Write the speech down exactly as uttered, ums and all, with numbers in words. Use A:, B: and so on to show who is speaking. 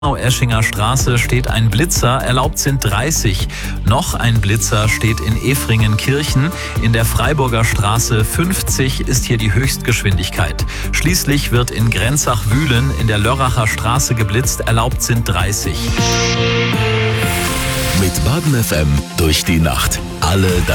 A: Eschinger Straße steht ein Blitzer, erlaubt sind dreißig. Noch ein Blitzer steht in Efringen-Kirchen. In der Freiburger Straße fünfzig ist hier die Höchstgeschwindigkeit. Schließlich wird in Grenzach-Wühlen in der Lörracher Straße geblitzt, erlaubt sind dreißig.
B: Mit Baden F M durch die Nacht. Alle